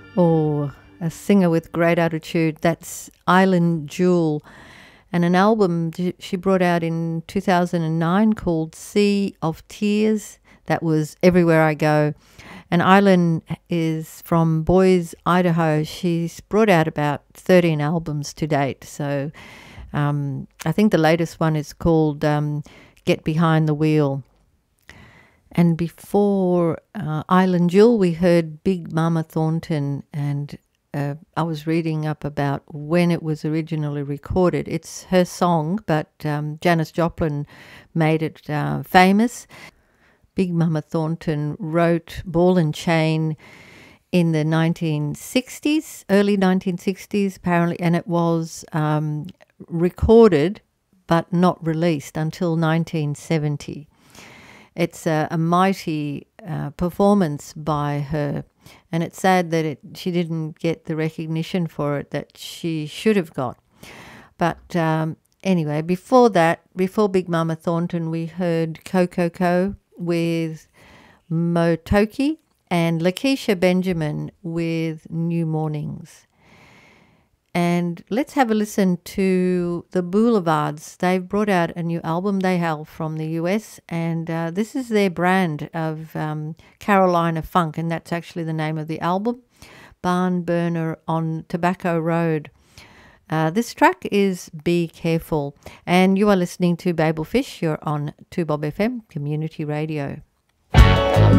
Oh, a singer with great attitude. That's Island Jewel. And an album she brought out in 2009 called Sea of Tears. That was Everywhere I Go. And Island is from Boise, Idaho. She's brought out about 13 albums to date. So I think the latest one is called Get Behind the Wheel. And before Island Jewel, we heard Big Mama Thornton, and I was reading up about when it was originally recorded. It's her song, but Janis Joplin made it famous. Big Mama Thornton wrote Ball and Chain in the 1960s, early 1960s apparently, and it was recorded but not released until 1970. It's a mighty performance by her, and it's sad that she didn't get the recognition for it that she should have got. But anyway, before Big Mama Thornton, we heard Coco with Motoki and Lakeisha Benjamin with New Mornings. And let's have a listen to the Boulevards. They've brought out a new album. They hail from the US, and this is their brand of Carolina funk, and that's actually the name of the album, Barn Burner on Tobacco Road. This track is Be Careful, and you are listening to Babel Fish. You're on 2Bob FM Community Radio.